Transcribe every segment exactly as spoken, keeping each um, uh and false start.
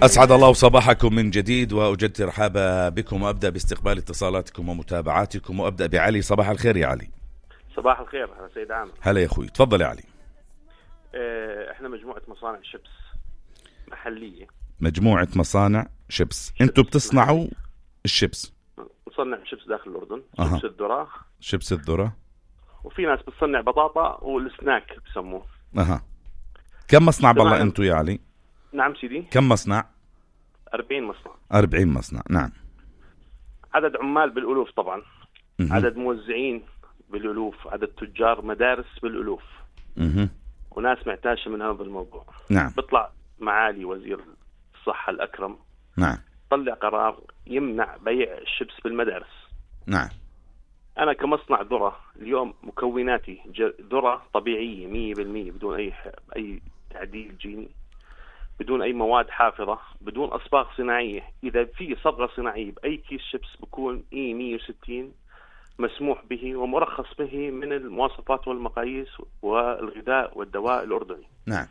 أسعد الله صباحكم من جديد، وأجدد ترحابا بكم، وأبدأ باستقبال اتصالاتكم ومتابعاتكم، وأبدأ بعلي. صباح الخير يا علي. صباح الخير يا سيد عامر. هلا يا أخوي، تفضل يا علي. احنا مجموعة مصانع شيبس محلية. مجموعة مصانع شيبس، انتوا بتصنعوا محلية. الشيبس نصنع شيبس داخل الأردن. أه. شيبس الذرة شيبس الذرة، وفي ناس بتصنع بطاطا والسناك بسموه. أها. كم مصنع بالله انتوا يا علي؟ نعم سيدي. كم مصنع؟ أربعين مصنع. أربعين مصنع، نعم. عدد عمال بالألوف طبعا. مه. عدد موزعين بالألوف، عدد تجار مدارس بالألوف. مه. وناس معتاشة من هذا الموضوع. نعم. بيطلع معالي وزير الصحة الأكرم، نعم، طلع قرار يمنع بيع الشيبس بالمدارس. نعم. أنا كمصنع ذرة اليوم مكوناتي ذرة طبيعية مية بالمية، بدون أي أي تعديل جيني، بدون أي مواد حافظة، بدون أصباغ صناعية. إذا في صبغة صناعية بأي كيس شيبس بكون إي مية وستين مسموح به ومرخص به من المواصفات والمقاييس والغذاء والدواء الأردني. نعم.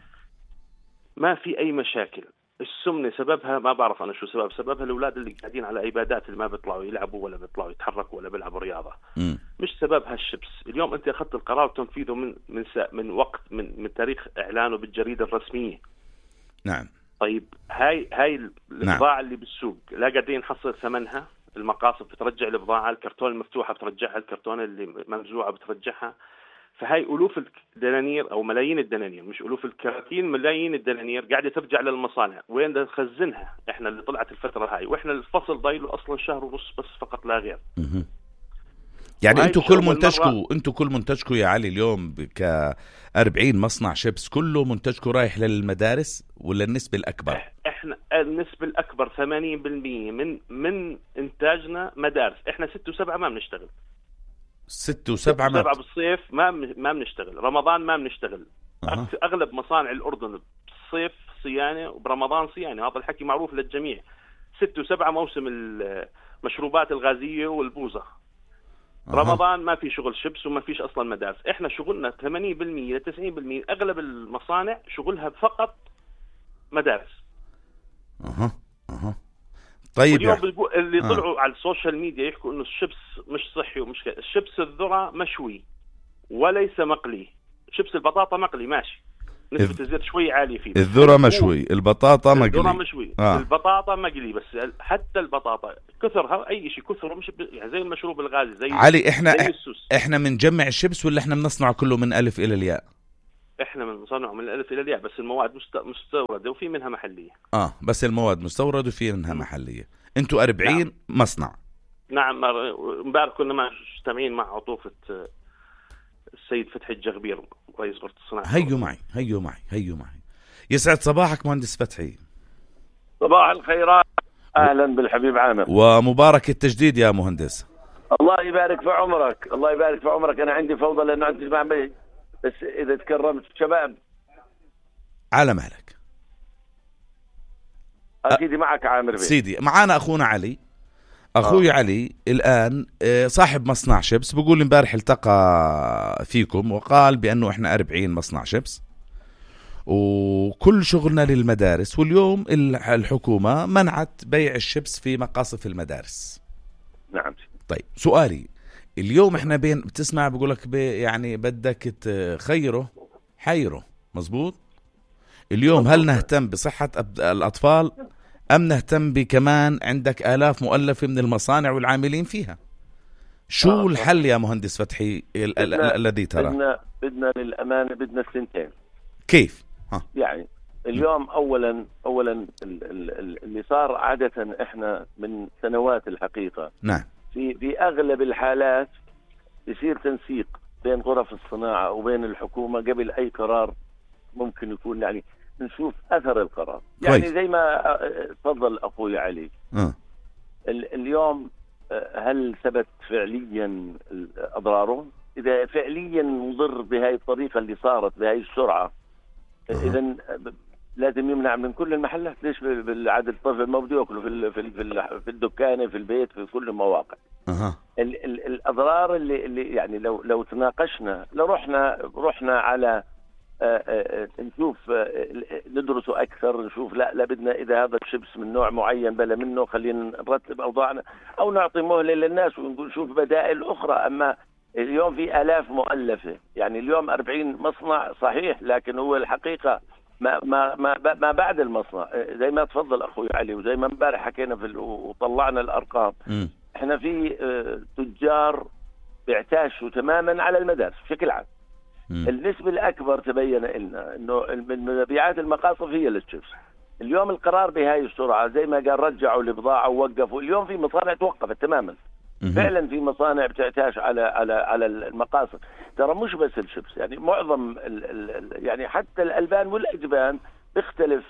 ما في أي مشاكل. السمنة سببها ما بعرف أنا شو سبب سببها الأولاد اللي قاعدين على عبادات، اللي ما بيطلعوا يلعبوا ولا بيطلعوا يتحركوا ولا بيلعبوا رياضة. م. مش سببها الشيبس. اليوم أنت أخذت القرار وتنفيذه من من من وقت من من تاريخ إعلانه بالجريدة الرسمية. نعم. طيب هاي هاي البضاعة نعم. اللي بالسوق لا قاعدين نحصل ثمنها. المقاصد بترجع البضاعة، الكرتون المفتوحة بترجعها، الكرتون اللي منزوعة بترجعها. فهاي ألوف الدنانير أو ملايين الدنانير، مش ألوف الكراتين، ملايين الدنانير قاعدة ترجع للمصانع. وين بدنا نخزنها؟ إحنا اللي طلعت الفترة هاي، وإحنا الفصل ضايله أصلا شهر ونص بس فقط لا غير. مه. يعني انتوا كل منتجكم انتوا كل منتجكم يا علي اليوم ك أربعين مصنع شيبس كله منتجكم رايح للمدارس ولا النسبة الأكبر؟ احنا النسبة الأكبر ثمانين بالمية من من إنتاجنا مدارس. احنا ستة وسبعة ما بنشتغل. ستة وسبعة ما سبعة بالصيف ما ما بنشتغل. رمضان ما بنشتغل. أه. أغلب مصانع الأردن بالصيف صيانة وبرمضان صيانة، هذا الحكي معروف للجميع. ستة وسبعة موسم المشروبات الغازية والبوزة. أه. رمضان ما في شغل شيبس وما فيش أصلا مدارس. إحنا شغلنا ثمانين بالمية لتسعين بالمية. أغلب المصانع شغلها فقط مدارس. أها أها. طيب اليوم يعني. اللي آه. طلعوا على السوشيال ميديا يحكوا إنه الشيبس مش صحي ومش كده. الشيبس الذرة مشوي وليس مقلي. شيبس البطاطا مقلي ماشي، نسبة الزيت شوي عالية فيه. الذرة مشوي، البطاطا مقلي. الذرة مشوي. آه. البطاطا مقلي. بس حتى البطاطا كثرها أي شيء كثره مش يعني زي المشروب الغازي زي علي. إحنا زي السوس. إحنا بنجمع الشيبس ولا إحنا بنصنعه كله من ألف إلى الياء؟ احنا من مصنعه من الالف الى الياء، بس المواد مستورده وفي منها محليه. اه بس المواد مستورده وفي منها محليه. انتوا أربعين نعم. مصنع. نعم. امبارح كنا مجتمعين مع عطوفه السيد فتحي الجغبير رئيس غرفه الصناعه. هيو معي هيو معي هيو معي. يسعد صباحك مهندس فتحي. صباح الخيرات. اهلا بالحبيب عامر، ومبارك التجديد يا مهندس. الله يبارك في عمرك، الله يبارك في عمرك. انا عندي فوضى لانه انت تسمع بي، بس إذا تكرمت شباب على مهلك. أكيد معك عامر بي. سيدي معانا أخونا علي. أخوي آه. علي الآن صاحب مصنع شيبس، بقول امبارح التقى فيكم وقال بأنه إحنا أربعين مصنع شيبس وكل شغلنا للمدارس، واليوم الحكومة منعت بيع الشيبس في مقاصف المدارس. نعم. طيب سؤالي اليوم، احنا بين بتسمع بقولك بي يعني بدك تخيره حيره، مزبوط؟ اليوم هل نهتم بصحة الأطفال أم نهتم بكمان عندك آلاف مؤلفة من المصانع والعاملين فيها؟ شو آه. الحل يا مهندس فتحي الذي ترى؟ بدنا بدنا للأمانة بدنا السنتين. كيف؟ ها. يعني اليوم أولا أولا اللي صار عادة احنا من سنوات الحقيقة. نعم. في في أغلب الحالات يصير تنسيق بين غرف الصناعة وبين الحكومة قبل أي قرار ممكن يكون، يعني نشوف أثر القرار. يعني كويس. زي ما تفضل أخوي علي. أه. اليوم هل ثبت فعليا أضراره؟ إذا فعليا مضر بهاي الطريقة اللي صارت بهاي السرعة، أه. إذن لازم يمنع من كل المحلات. ليش بالعدد الطفل ما بده ياكله في في في الدكانة في البيت في كل المواقع. أه. ال ال الأضرار اللي اللي يعني لو لو تناقشنا لو رحنا رحنا على نشوف ندرسه أكثر، نشوف لا لا بدنا إذا هذا الشيبس من نوع معين بلا منه خلينا نرتب أوضاعنا، أو نعطي مهلة للناس ونقول شوف بدائل أخرى. أما اليوم في آلاف مؤلفة، يعني اليوم أربعين مصنع صحيح، لكن هو الحقيقة ما ما ما, ما بعد المصنع زي ما تفضل أخوي علي، وزي ما امبارح حكينا في وطلعنا الأرقام. م. احنا في تجار بيعتاشوا تماما على المدارس بشكل عام. م. النسبة الأكبر تبين لنا إنه من مبيعات المقاصف هي للشيبس. اليوم القرار بهاي السرعة زي ما قال رجعوا البضاعة ووقفوا، اليوم في مصانع توقفت تماما. م. فعلا في مصانع بتعتاش على على على المقاصف. ترى مش بس الشيبس، يعني معظم ال ال يعني حتى الألبان والأجبان بيختلف.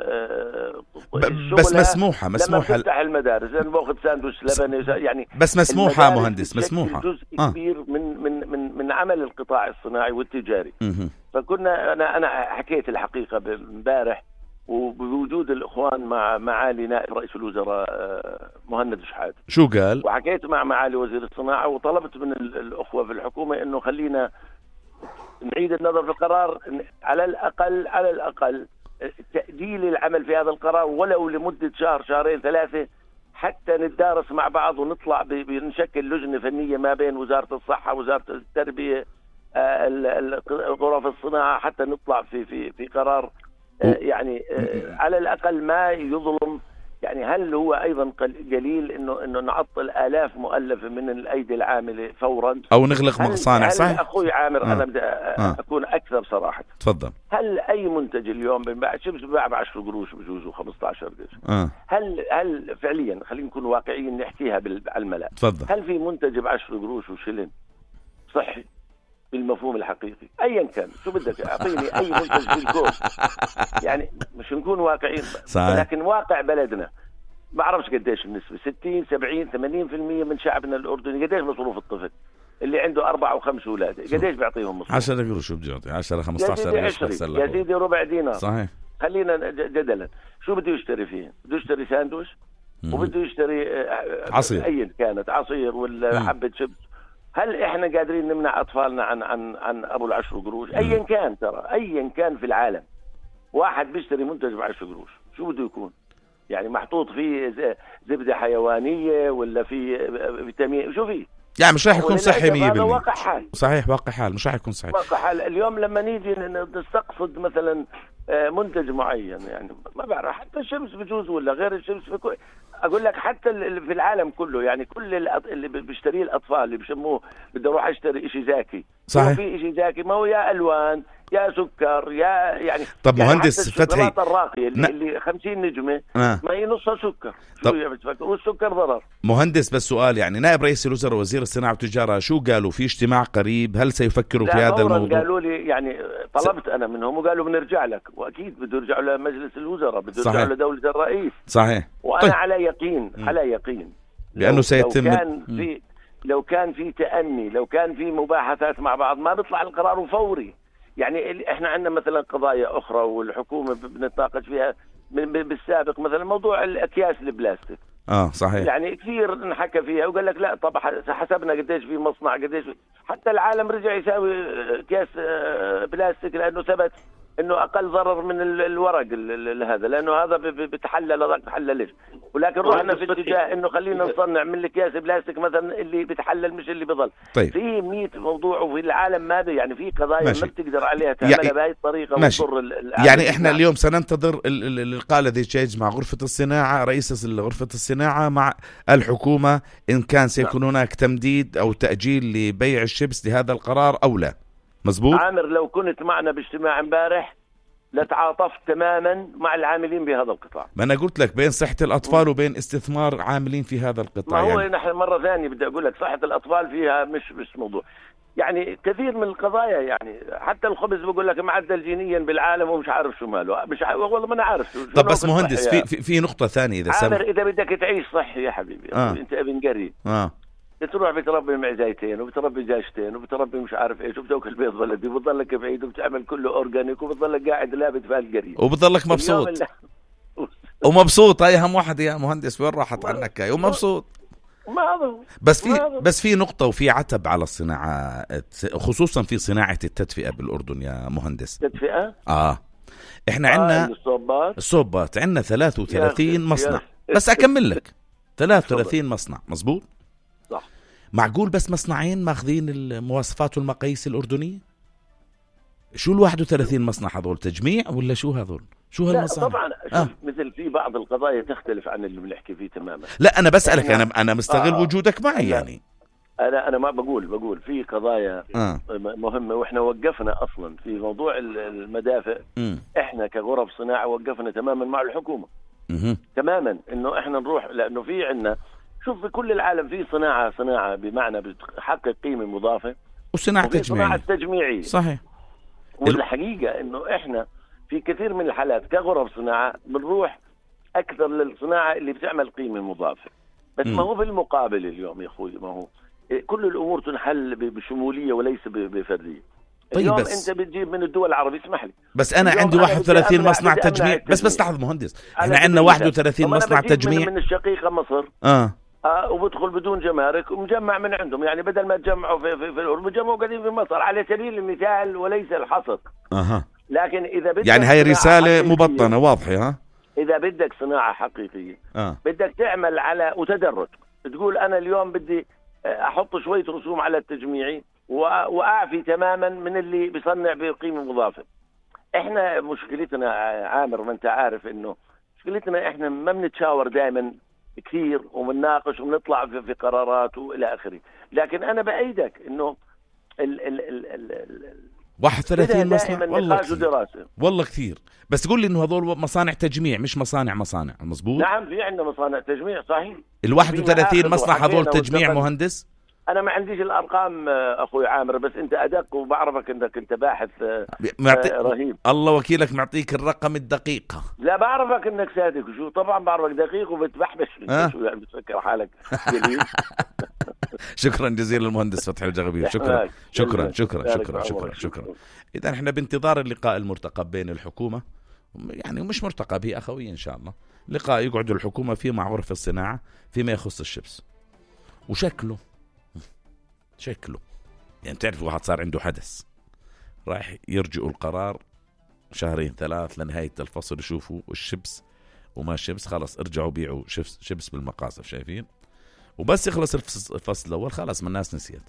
بس مسموحة مسموحة لما تفتح المدارس، لأن باخذ ساندويش لبني يعني بس مسموحة مهندس، مسموحة جزء آه. كبير من من من من عمل القطاع الصناعي والتجاري. م- فكنا أنا أنا حكيت الحقيقة امبارح وبوجود الإخوان مع معالي نائب رئيس الوزراء مهند شحات. شو قال؟ وحكيت مع معالي وزير الصناعة وطلبت من الأخوة في الحكومة إنه خلينا نعيد النظر في القرار، على الأقل على الأقل تأجيل العمل في هذا القرار ولو لمدة شهر شهرين ثلاثة، حتى نتدارس مع بعض ونطلع بنشكل لجنة فنية ما بين وزارة الصحة وزارة التربية غرف الصناعة، حتى نطلع في في في قرار يعني على الأقل ما يظلم. يعني هل هو أيضا قليل إنه إنه نعطل آلاف مؤلفة من الأيدي العاملة فورا، أو نغلق مصانع؟ صحيح أخوي عامر. آه. أنا بدي آه. أكون أكثر صراحة. تفضل. هل أي منتج اليوم بنباع شيبس بباع ب عشرة قروش بجوز وخمسة عشر قرش؟ آه. هل هل فعليا خلينا نكون واقعيين نحكيها على الملأ؟ تفضل. هل في منتج ب عشرة قروش وشلن صحي بالمفهوم الحقيقي ايا كان؟ شو بدك اعطيني اي منتج في الكون، يعني مش نكون واقعيين. صحيح. لكن واقع بلدنا ما بعرفش قديش النسبه، ستين سبعين ثمانين بالمئة من شعبنا الاردني قديش مصروف الطفل اللي عنده اربع وخمس اولاد؟ قديش بيعطيهم مصروف؟ عشرة قروش. شو بده يعطي؟ عشرة خمسة عشر قرش يا سيدي، ربع دينار. صحيح. خلينا جدلا، شو بده يشتري فيه؟ بده يشتري ساندويش وبده يشتري عصير ايا كانت، عصير ولا مم. حبه شيبس. هل احنا قادرين نمنع اطفالنا عن عن عن ابو العشر قروش؟ ايا كان، ترى ايا كان في العالم واحد بيشتري منتج بعشر قروش شو بده يكون؟ يعني محطوط فيه زبده حيوانيه ولا في فيتامين؟ شو فيه؟ يعني مش راح يكون صحي مية بالمية. واقع حال. صحيح، واقع حال، مش راح يكون صحي. واقع حال. اليوم لما نيجي نستقصد مثلا منتج معين، يعني ما بعرف حتى الشمس بجوز ولا غير الشمس في كل... اقول لك حتى في العالم كله، يعني كل اللي بيشتريه الاطفال اللي بيسموه بدي اروح اشتري شيء زاكي. صحيح. في شيء زاكي ما هو يا الوان يا سكر يا يعني. طب يعني مهندس فتحي الراقية اللي, ن... اللي خمسين نجمة آه. ما هي نصها سكر. طب... شو بتفكر؟ والسكر ضرر. مهندس بس سؤال، يعني نائب رئيس الوزراء وزير الصناعة والتجارة شو قالوا في اجتماع قريب؟ هل سيفكروا في هذا الموضوع؟ قالوا لي يعني طلبت س... انا منهم وقالوا بنرجع لك، واكيد بده يرجعوا لمجلس الوزراء، بده يرجعوا لدولة الرئيس. صحيح. وانا طيب. على يقين م. على يقين لانه سيتم. لو كان في لو كان في تأني، لو كان في مباحثات مع بعض، ما بيطلع القرار فوري. يعني احنا عندنا مثلا قضايا اخرى والحكومه بنتناقش فيها بالسابق، مثلا موضوع الاكياس البلاستيك. اه صحيح. يعني كثير انحكى فيها وقال لك لا طب حسبنا قديش في مصنع قديش، حتى العالم رجع يساوي اكياس بلاستيك لانه ثبت انه اقل ضرر من الورق هذا، لانه هذا بتحلل هذاك بتحللش. ولكن رحنا في اتجاه انه خلينا نصنع من الاكياس بلاستيك مثلا اللي بتحلل مش اللي بضل. طيب. في مية موضوع وفي العالم ما يعني في قضايا ماشي. ما بتقدر عليها تعملها يعني بهذه الطريقه وتضر. يعني احنا اليوم سننتظر اللقاء الذي يجمع غرفه الصناعه، رئيس غرفه الصناعه مع الحكومه، ان كان سيكون هناك تمديد او تاجيل لبيع الشيبس لهذا القرار او لا. مزبوط. عامر لو كنت معنا باجتماع امبارح لتعاطفت تماما مع العاملين بهذا القطاع. ما أنا قلت لك بين صحة الأطفال وبين استثمار عاملين في هذا القطاع. ما هو يعني نحن مرة ثانية بدي أقول لك صحة الأطفال فيها مش مش موضوع، يعني كثير من القضايا، يعني حتى الخبز بقول لك معدل جينيا بالعالم ومش عارف شو ماله، مش عارف والله ما أنا عارف. طب بس مهندس في, في في نقطة ثانية إذا عامر إذا بدك تعيش صحي يا حبيبي آه. أنت ابن قريب آه. بتروح بتربي معزيتين وبتربي جاشتين وبتربي مش عارف ايش وبتاكل بيض بلدي وبتضلك بعيد وبتعمل كله اورجانيك وبتضلك قاعد لابد في القريب وبتضلك مبسوط ومبسوط. هاي اهم واحد يا مهندس، وين راحت عنك هاي؟ ومبسوط ما هذا بس في ما بس في نقطة وفي عتب على الصناعة، خصوصا في صناعة التدفئة بالأردن يا مهندس. تدفئة آه إحنا عنا آه الصوبات الصوبات عنا ثلاثة وثلاثين يا مصنع. يا بس أكمل لك ثلاثة وثلاثين مصنع مزبوط. صح. معقول بس مصنعين ماخذين المواصفات والمقاييس الأردنية؟ شو الواحد وثلاثين مصنع هذول تجميع ولا شو هذول؟ شو هالمصانع؟ طبعا شوف آه. مثل في بعض القضايا تختلف عن اللي بنحكي فيه تماما. لا أنا بسألك، إحنا... أنا أنا مستغل آه. وجودك معي لا. يعني. أنا أنا ما بقول بقول في قضايا آه. مهمة، وإحنا وقفنا أصلا في موضوع المدافع. م. إحنا كغرف صناعة وقفنا تماما مع الحكومة. م. تماما إنه إحنا نروح، لأنه في عنا شوف في كل العالم في صناعة صناعة بمعنى بتحقق قيمة مضافة وصناعة وفي تجميعية. صناعة تجميعية. صحيح. والحقيقة إنه إحنا في كثير من الحالات كغرف صناعة بنروح أكثر للصناعة اللي بتعمل قيمة مضافة. بس م. ما هو في المقابل اليوم يا أخوي، ما هو كل الأمور تنحل بشمولية وليس بفردية. طيب اليوم بس أنت بتجيب من الدول العربية، اسمح لي، بس أنا عندي واحد وثلاثين مصنع تجميع. بس بس لحظة مهندس، إحنا عندنا واحد وثلاثين مصنع تجميع من, من الشقيقة مصر. آه. آه وبدخل بدون جمارك ومجمع من عندهم، يعني بدل ما تجمعوا في في, في الأردن بجمعوا قاعدين في مصر على سبيل المثال وليس الحصر. أها. لكن إذا بدك يعني هاي رسالة حقيقية. مبطنة واضحة. ها إذا بدك صناعة حقيقية آه. بدك تعمل على وتدرج، تقول أنا اليوم بدي أحط شوية رسوم على التجميعي وأعفي تماما من اللي بيصنع بقيمة مضافة. إحنا مشكلتنا عامر، ما أنت عارف إنه مشكلتنا إحنا ما بنتشاور دائما كثير وبنناقش وبنطلع في, في قرارات وإلى آخره. لكن أنا بأيدك إنه ال ال ال ال ال واحد وثلاثين مصنع والله كثير. دراسة. والله كثير. بس تقول لي إنه هذول مصانع تجميع مش مصانع مصانع مزبوط؟ نعم في عندنا مصانع تجميع صحيح. الواحد وثلاثين مصنع هذول تجميع مهندس؟ أنا ما عنديش الأرقام أخوي عامر، بس أنت أدق وبعرفك أنك أنت باحث معطي... رهيب. الله وكيلك معطيك الرقم الدقيقة. لا بعرفك أنك صادق، وشو طبعا بعرفك دقيق وبتبحبش. أه؟ شو يعني بتفكر حالك شكرا جزيلا المهندس فتحي الجغبير. شكرا شكرا شكرا شكرا شكرا شكرا. إذا احنا بانتظار اللقاء المرتقب بين الحكومة، يعني مش مرتقب، هي أخوية إن شاء الله، لقاء يقعد الحكومة فيه مع غرف الصناعة فيما يخص الشبس. وشكله شكله يعني تعرف واحد صار عنده حدث رايح يرجعوا القرار شهرين ثلاث لنهاية الفصل، يشوفوا الشبس وما الشبس، خلاص ارجعوا بيعوا شبس, شبس بالمقاصف. شايفين؟ وبس يخلص الفصل الأول خلاص من الناس نسيت.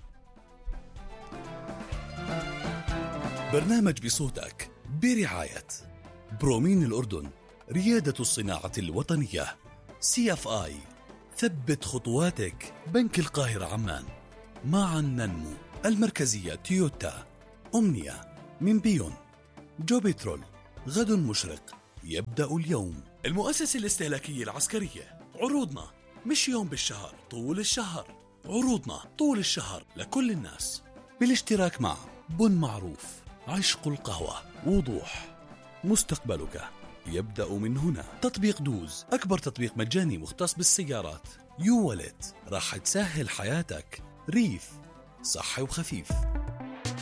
برنامج بصوتك برعاية برومين الأردن، ريادة الصناعة الوطنية، سي اف آي، ثبت خطواتك، بنك القاهرة عمان، معا ننمو، المركزية تويوتا، أمنية، من بيون، جو بترول، غد مشرق، يبدأ اليوم، المؤسسة الاستهلاكية العسكرية. عروضنا مش يوم بالشهر، طول الشهر. عروضنا طول الشهر لكل الناس، بالاشتراك مع بن معروف، عشق القهوة، وضوح، مستقبلك يبدأ من هنا. تطبيق دوز، أكبر تطبيق مجاني مختص بالسيارات. يو والت، راح تسهل حياتك. ريف، صحي وخفيف.